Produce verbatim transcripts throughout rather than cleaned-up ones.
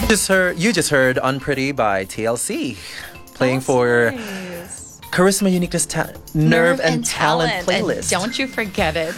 Just heard, you just heard Unpretty by T L C, playing That's for nice. Charisma, Uniqueness, ta- Nerve, and, Talent, playlist. And don't you forget it.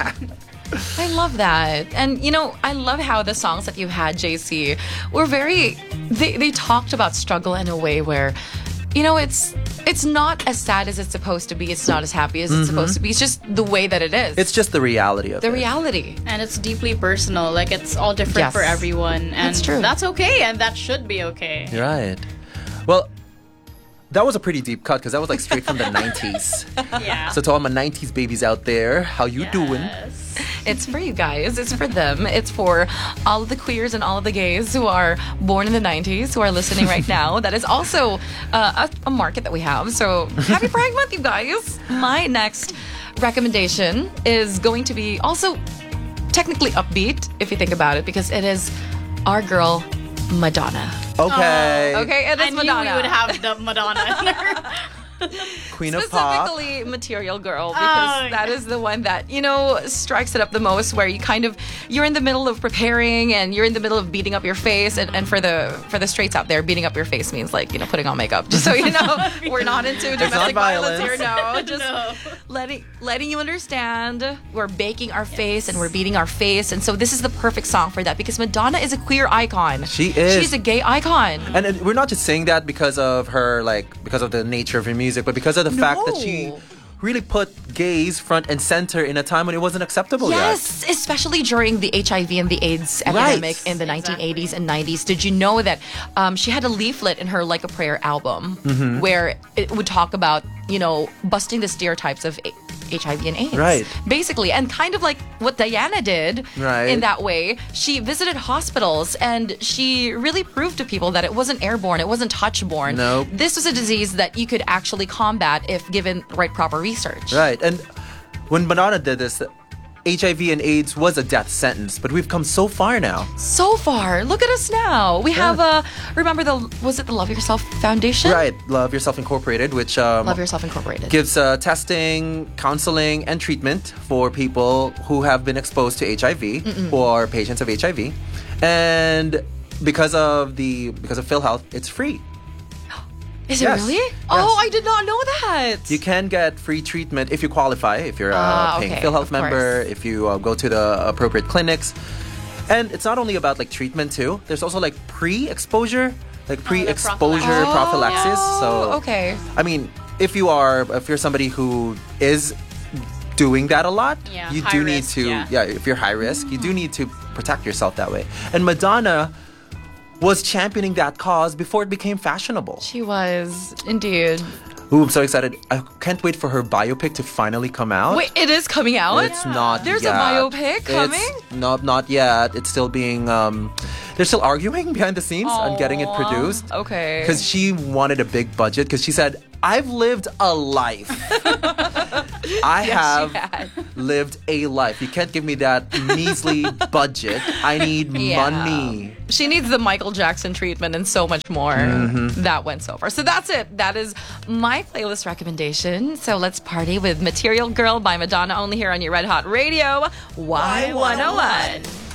I love that. And, you know, I love how the songs that you had, J C, were very, they, they talked about struggle in a way where, you know, it's it's not as sad as it's supposed to be. It's not as happy as it's supposed to be. It's just the way that it is. It's just the reality of the it. reality. And it's deeply personal. Like, it's all different Yes. for everyone. And That's true. That's okay, and that should be okay. You're right. Well, that was a pretty deep cut because that was like straight from the nineties. Yeah. So to all my nineties babies out there, how you doing? Yes. It's for you guys. It's for them. It's for all of the queers and all of the gays who are born in the nineties who are listening right now. That is also uh, a, a market that we have. So happy Pride Month, you guys. My next recommendation is going to be also technically upbeat, if you think about it, because it is our girl, Madonna. Okay. Okay, it is I knew Madonna. we would have the Madonna in there. Queen of Pop. Specifically Material Girl, because Oh, that is the one that, you know, strikes it up the most, where you kind of, you're in the middle of preparing and you're in the middle of beating up your face, and, and for the for the straights out there, beating up your face means like, you know, putting on makeup. Just so you know, we're not into domestic violence here, no. Just No. letting letting you understand we're baking our face and we're beating our face, and so this is the perfect song for that, because Madonna is a queer icon. She is. She's a gay icon. And it- we're not just saying that because of her, like, because of the nature of her music, but because of the fact that she No. really put gays front and center in a time when it wasn't acceptable Yes, especially during the H I V and the AIDS epidemic in the nineteen eighties and nineties. Did you know that um, she had a leaflet in her Like a Prayer album Mm-hmm. where it would talk about, you know, busting the stereotypes of A- H I V and AIDS. Right. Basically, and kind of like what Diana did Right. in that way. She visited hospitals and she really proved to people that it wasn't airborne, it wasn't touchborne. Nope. This was a disease that you could actually combat if given the right proper research. Right. And when Madonna did this, H I V and AIDS was a death sentence, but we've come so far now. So far, look at us now. We have uh remember the was it the Love Yourself Foundation? Right. Love Yourself Incorporated, which um, Love Yourself Incorporated. gives uh, testing, counseling, and treatment for people who have been exposed to H I V or patients of H I V. And because of the because of PhilHealth, it's free. Is Yes. it really? Yes. Oh, I did not know that. You can get free treatment if you qualify, if you're a Ah, paying okay, PhilHealth of member, course. if you uh, go to the appropriate clinics. And it's not only about like treatment too. There's also like pre-exposure, like pre-exposure prophylaxis. prophylaxis. Oh, So okay. I mean, if you are, if you're somebody who is doing that a lot, Yeah, you high do need risk, to, yeah. yeah, if you're high risk, you do need to protect yourself that way. And Madonna was championing that cause before it became fashionable. She was indeed. Ooh, I'm so excited. I can't wait for her biopic to finally come out. Wait, it is coming out? It's not There's yet. a biopic coming? It's not, not yet. It's still being, um, they're still arguing behind the scenes on getting it Aw, produced. Okay. Because she wanted a big budget, because she said, I've lived a life. I Yes, she have had. lived a life. You can't give me that measly budget. I need Yeah. money. She needs the Michael Jackson treatment and so much more. Mm-hmm. That went so far. So that's it. That is my playlist recommendation. So let's party with Material Girl by Madonna, only here on your Red Hot Radio, Y one oh one.